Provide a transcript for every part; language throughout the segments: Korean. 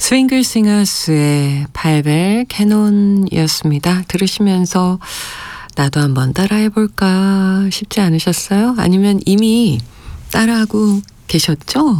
스윙글싱어스의 팔벨 캐논이었습니다. 들으시면서 나도 한번 따라해볼까 싶지 않으셨어요? 아니면 이미 따라하고 계셨죠?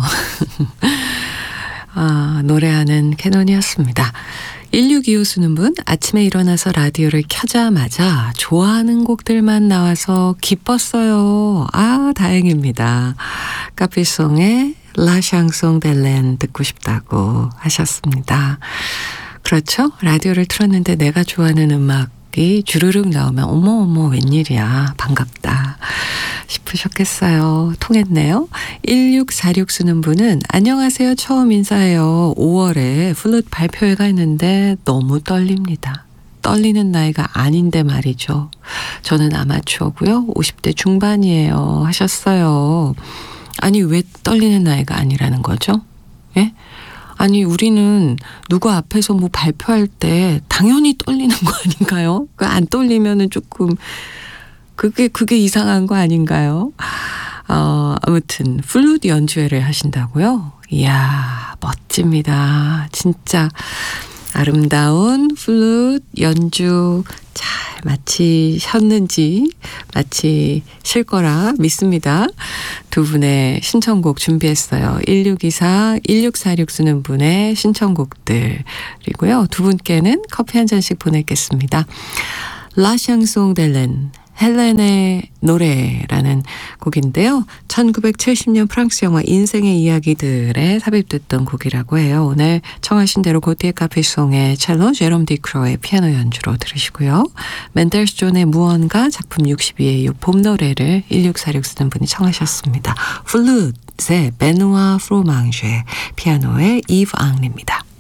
노래하는 캐논이었습니다. 1625 쓰는 분, 아침에 일어나서 라디오를 켜자마자 좋아하는 곡들만 나와서 기뻤어요. 다행입니다. 카피송의 라 샹송 델렌 듣고 싶다고 하셨습니다. 그렇죠? 라디오를 틀었는데 내가 좋아하는 음악이 주르륵 나오면 어머 웬일이야 반갑다 싶으셨겠어요. 통했네요. 1646 쓰는 분은 안녕하세요. 처음 인사해요. 5월에 플룻 발표회가 있는데 너무 떨립니다. 떨리는 나이가 아닌데 말이죠. 저는 아마추어고요. 50대 중반이에요 하셨어요. 아니 왜 떨리는 나이가 아니라는 거죠? 예? 아니 우리는 누구 앞에서 뭐 발표할 때 당연히 떨리는 거 아닌가요? 안 떨리면은 조금 그게 이상한 거 아닌가요? 아무튼 플룻 연주회를 하신다고요? 이야 멋집니다. 진짜 아름다운 플룻 연주 잘 마치실 거라 믿습니다. 두 분의 신청곡 준비했어요. 1624, 1646 쓰는 분의 신청곡들이고요. 두 분께는 커피 한 잔씩 보내겠습니다. 라 샹송 델렌 헬렌의 노래라는 곡인데요. 1970년 프랑스 영화 인생의 이야기들에 삽입됐던 곡이라고 해요. 오늘 청하신 대로 고티에 카페송의 첼로, 제롬 디크로의 피아노 연주로 들으시고요. 멘델스 존의 무언가 작품 62의 이 봄 노래를 1646 쓰는 분이 청하셨습니다. 플룻의 베누아 프로망쉐, 피아노의 이브 앙리입니다.